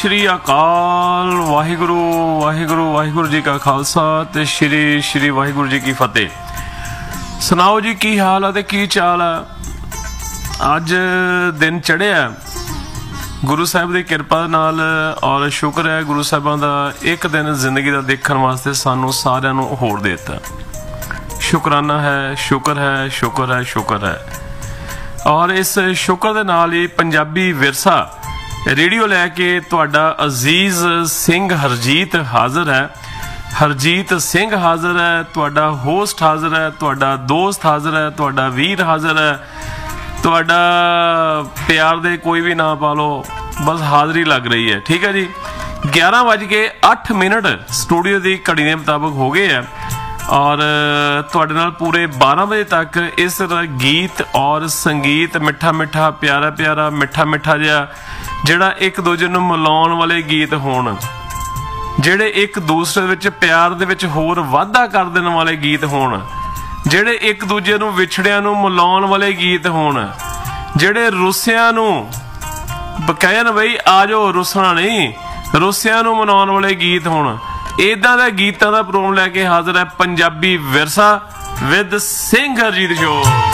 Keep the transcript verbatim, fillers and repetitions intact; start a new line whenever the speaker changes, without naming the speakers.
श्री अकाल। वाहिगुरु वाहिगुरु वाहिगुरु जी का खालसा ते श्री श्री वाहिगुरु जी की फतेह। सुनाओ जी की हाल है ते की चाल है। अज दिन चढ़िया गुरु साहब की किरपा नाल और शुक्र है गुरु साहबां दा एक दिन जिंदगी का देखने वास्ते सानू सारिआं नूं होर देता। शुकराना है, शुक्र है, शुक्र है, शुक्र है। और इस शुक्र दे नाल ही पंजाबी विरसा रेडियो लैके तुहाडा अजीज सिंह हरजीत हाजिर है। हरजीत सिंह हाजिर है, तुहाडा होस्ट हाजिर है, तुहाडा दोस्त हाजिर है, तुहाडा वीर हाजिर है, तुहाडा प्यार दे कोई भी ना पा लो, बस हाजिरी लग रही है। ठीक है जी। ग्यारह बज के अठ मिनट स्टूडियो की घड़ी के मुताबिक हो गए है और तुहाडे नाल पूरे बारह बजे तक इस गीत और संगीत मिठा मिठा प्यारा प्यारा मिठा मिठा जिहा ਜਿਹੜਾ एक दूजे ਨੂੰ ਮਿਲਾਉਣ वाले गीत होण, ਜਿਹੜੇ एक दूसरे ਵਿੱਚ प्यार ਦੇ ਵਿੱਚ ਹੋਰ ਵਾਧਾ ਕਰ ਦੇਣ वाले गीत ਹੋਣ, ਜਿਹੜੇ एक दूजे ਨੂੰ ਵਿਛੜਿਆਂ ਨੂੰ ਮਿਲਾਉਣ वाले गीत ਹੋਣ, ਜਿਹੜੇ ਰੁੱਸਿਆਂ ਨੂੰ ਕਹਿਣ ਬਈ ਆ ਜਾਓ ਰੁੱਸਣਾ ਨਹੀਂ, ਰੁੱਸਿਆਂ ਨੂੰ ਮਨਾਉਣ वाले गीत ਹੋਣ। ਇਦਾਂ ਦੇ ਗੀਤਾਂ ਦਾ ਪ੍ਰੋਗਰਾਮ ਲੈ ਕੇ ਹਾਜ਼ਰ ਹੈ ਪੰਜਾਬੀ ਵਿਰਸਾ ਵਿਦ ਸਿੰਘ ਹਰਜੀਤ ਸ਼ੋ।